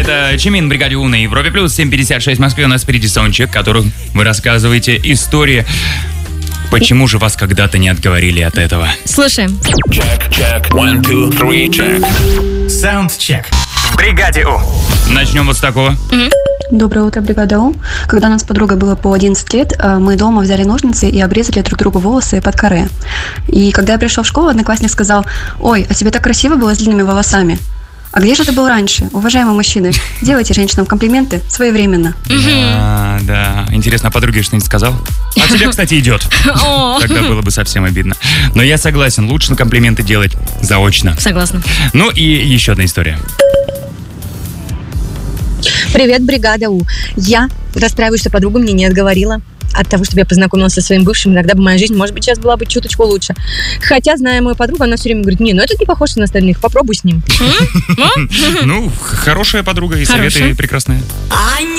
Это Чимин, бригаде У на Европе Плюс, 7:56 в Москве. У нас впереди саундчек, в котором вы рассказываете истории. Почему же вас когда-то не отговорили от этого? Слушаем. Check. 1, 2, 3, check. Саундчек. В бригаде У. Начнем вот с такого. Доброе утро, бригада У. Когда нам с подругой было по 11 лет, мы дома взяли ножницы и обрезали друг другу волосы под каре. И когда я пришел в школу, одноклассник сказал: «Ой, а тебе так красиво было с длинными волосами». А где же ты был раньше? Уважаемые мужчины, делайте женщинам комплименты своевременно. Да. Интересно, а подруге что-нибудь сказал? А тебе, кстати, идет. Тогда было бы совсем обидно. Но я согласен, лучше комплименты делать заочно. Согласна. Ну и еще одна история. Привет, бригада У. Я расстраиваюсь, что подруга мне не отговорила от того, чтобы я познакомилась со своим бывшим. Иногда бы моя жизнь, может быть, сейчас была бы чуточку лучше. Хотя, зная мою подругу, она все время говорит: не, ну это не похож на остальных, попробуй с ним. Ну, хорошая подруга и советы прекрасные.